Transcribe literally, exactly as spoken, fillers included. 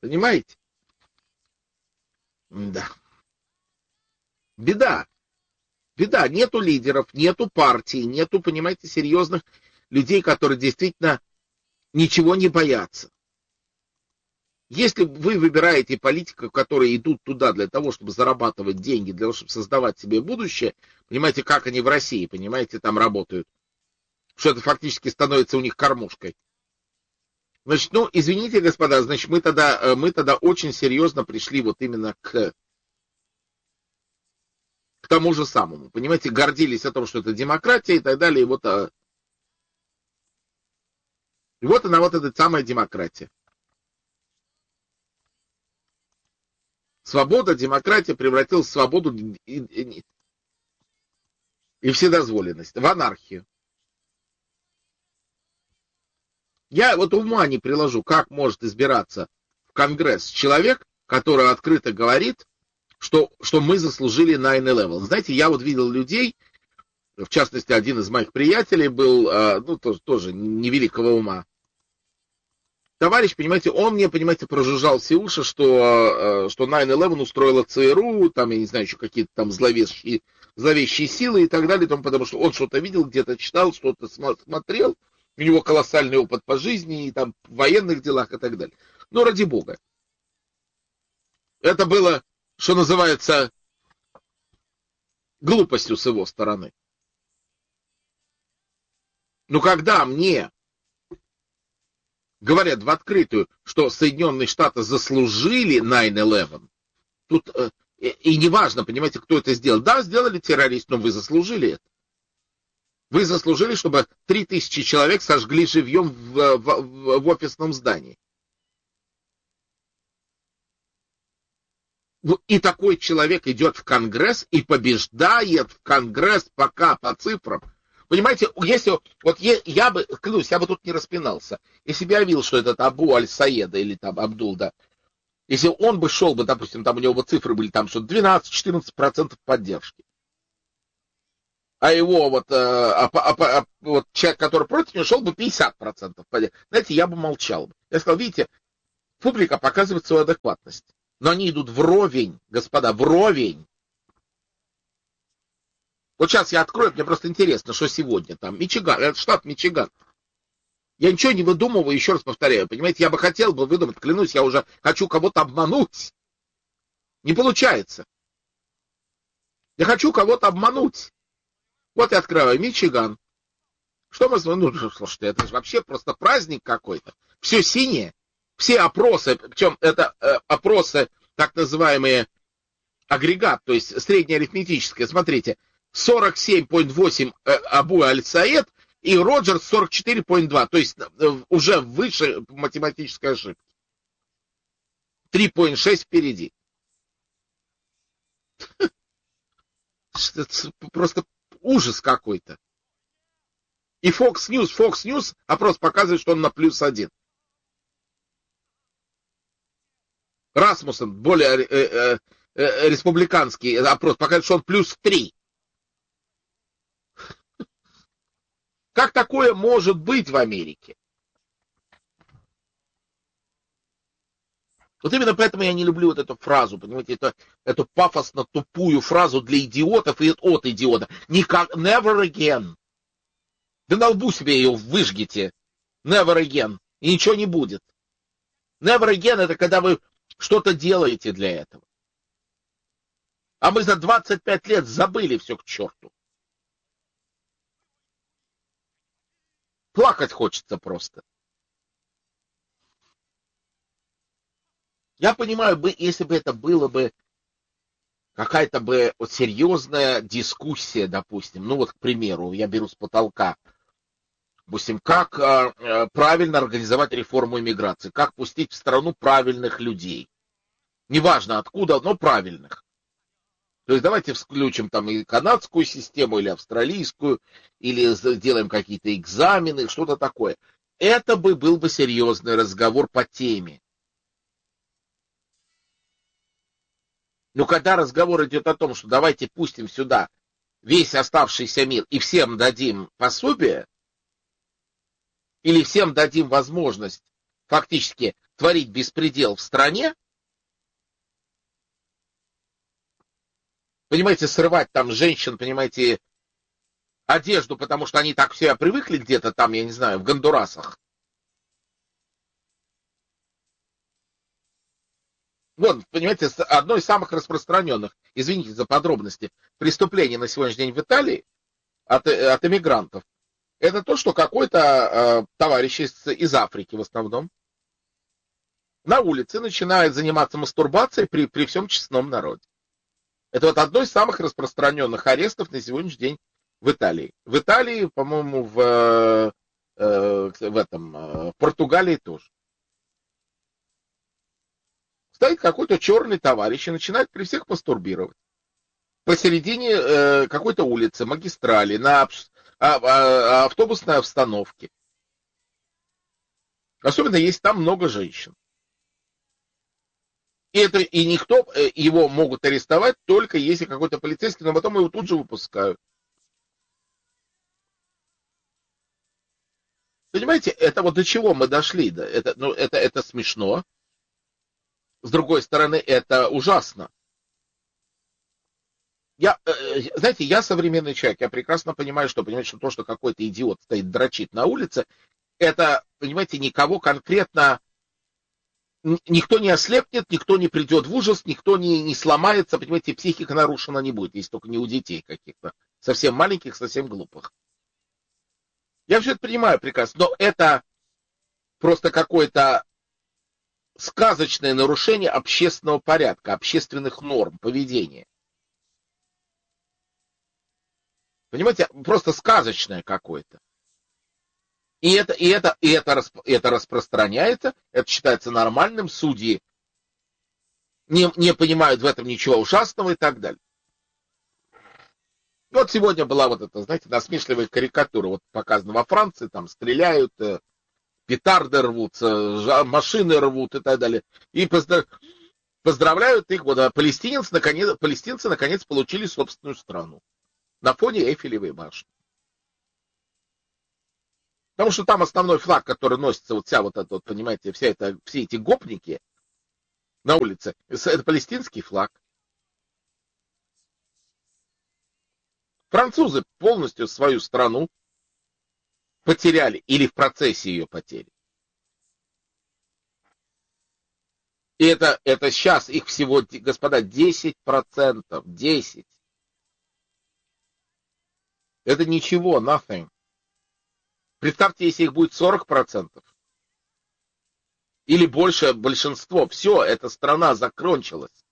Понимаете? Да. Беда. Беда. Нету лидеров, нету партий, нету, понимаете, серьезных людей, которые действительно ничего не боятся. Если вы выбираете политиков, которые идут туда для того, чтобы зарабатывать деньги, для того, чтобы создавать себе будущее, понимаете, как они в России, понимаете, там работают, что это фактически становится у них кормушкой. Значит, ну, извините, господа, значит, мы тогда, мы тогда очень серьезно пришли вот именно к, к тому же самому. Понимаете, гордились о том, что это демократия и так далее. И вот, и вот она, вот эта самая демократия. Свобода, демократия превратилась в свободу и, и, и вседозволенность, в анархию. Я вот ума не приложу, как может избираться в Конгресс человек, который открыто говорит, что, что мы заслужили найн элевен. Знаете, я вот видел людей, в частности, один из моих приятелей был, ну, тоже, тоже невеликого ума. Товарищ, понимаете, он мне, понимаете, прожужжал все уши, что, что найн элевен устроила ЦРУ, там, я не знаю, еще какие-то там зловещие, зловещие силы и так далее, потому что он что-то видел, где-то читал, что-то смотрел. У него колоссальный опыт по жизни, и там в военных делах и так далее. Но ради бога. Это было, что называется, глупостью с его стороны. Но когда мне говорят в открытую, что Соединенные Штаты заслужили найн элевен, тут и, и неважно, понимаете, кто это сделал. Да, сделали террорист, но вы заслужили это. Вы заслужили, чтобы три тысячи человек сожгли живьем в, в, в офисном здании. И такой человек идет в Конгресс и побеждает в Конгресс пока по цифрам. Понимаете, если вот я, я бы, клянусь, я бы тут не распинался. Если бы я видел, что этот Абу Аль-Саеда или там Абдул, да, если он бы шел бы, допустим, там у него бы цифры были там, что двенадцать-четырнадцать процентов поддержки. А его вот, а, а, а, вот человек, который против него, шел бы пятьдесят процентов. Знаете, я бы молчал. Я сказал, видите, публика показывает свою адекватность. Но они идут вровень, господа, вровень. Вот сейчас я открою, мне просто интересно, что сегодня там. Мичиган, это штат Мичиган. Я ничего не выдумываю, еще раз повторяю. Понимаете, я бы хотел бы выдумать, клянусь, я уже хочу кого-то обмануть. Не получается. Я хочу кого-то обмануть. Вот я открываю Мичиган. Что мы... Ну, слушайте, это же вообще просто праздник какой-то. Все синее. Все опросы, причем это э, опросы, так называемые агрегат, то есть среднеарифметическое. Смотрите, сорок семь целых восемь э, Абу Аль-Саед и Роджерс сорок четыре целых два. То есть э, уже выше математической ошибки. три целых шесть впереди. Просто ужас какой-то. И Fox News, Fox News опрос показывает, что он на плюс один. Расмуссен, более э, э, э, республиканский опрос, показывает, что он плюс три. Как такое может быть в Америке? Вот именно поэтому я не люблю вот эту фразу, понимаете, это, эту пафосно-тупую фразу для идиотов и от идиота. Никак, never again. Да на лбу себе ее выжгите. Never again. И ничего не будет. Never again это когда вы что-то делаете для этого. А мы за двадцать пять лет забыли все к черту. Плакать хочется просто. Я понимаю, если бы это было бы какая-то бы вот серьезная дискуссия, допустим, ну вот, к примеру, я беру с потолка, допустим, как э, правильно организовать реформу иммиграции, как пустить в страну правильных людей. Неважно откуда, но правильных. То есть давайте включим там и канадскую систему, или австралийскую, или сделаем какие-то экзамены, что-то такое. Это бы был бы серьезный разговор по теме. Но когда разговор идет о том, что давайте пустим сюда весь оставшийся мир и всем дадим пособие, или всем дадим возможность фактически творить беспредел в стране, понимаете, срывать там женщин, понимаете, одежду, потому что они так все привыкли где-то там, я не знаю, в Гондурасах. Вот, понимаете, одно из самых распространенных, извините за подробности, преступлений на сегодняшний день в Италии от, от эмигрантов, это то, что какой-то э, товарищ из, из Африки в основном на улице начинает заниматься мастурбацией при, при всем честном народе. Это вот одно из самых распространенных арестов на сегодняшний день в Италии. В Италии, по-моему, в, э, в этом, э, в Португалии тоже. Стоит какой-то черный товарищ и начинает при всех мастурбировать. Посередине э, какой-то улицы, магистрали, на а, а, автобусной остановке. Особенно если там много женщин. И, это, и никто, его могут арестовать только если какой-то полицейский, но потом его тут же выпускают. Понимаете, это вот до чего мы дошли? Да? Это, ну, это, это смешно. С другой стороны, это ужасно. Я, знаете, я современный человек, я прекрасно понимаю, что, понимаете, что то, что какой-то идиот стоит, дрочит на улице, это, понимаете, никого конкретно, никто не ослепнет, никто не придет в ужас, никто не, не сломается, понимаете, психика нарушена не будет, если только не у детей каких-то, совсем маленьких, совсем глупых. Я все это понимаю прекрасно, но это просто какое-то сказочное нарушение общественного порядка, общественных норм, поведения. Понимаете, просто сказочное какое-то. И это, и это, и это, это распространяется, это считается нормальным, судьи не, не понимают в этом ничего ужасного и так далее. Вот сегодня была вот эта, знаете, насмешливая карикатура, вот показана во Франции, там стреляют, петарды рвутся, машины рвут и так далее. И поздравляют их, вот, а палестинцы наконец, палестинцы наконец получили собственную страну на фоне Эйфелевой башни. Потому что там основной флаг, который носится, вот вся вот эта, вот, понимаете, вся это, все эти гопники на улице, это палестинский флаг. Французы полностью свою страну потеряли или в процессе ее потери. И это, это сейчас их всего, господа, десять процентов. десять. Это ничего, nothing. Представьте, если их будет сорок процентов. Или большее большинство. Все, эта страна закончилась.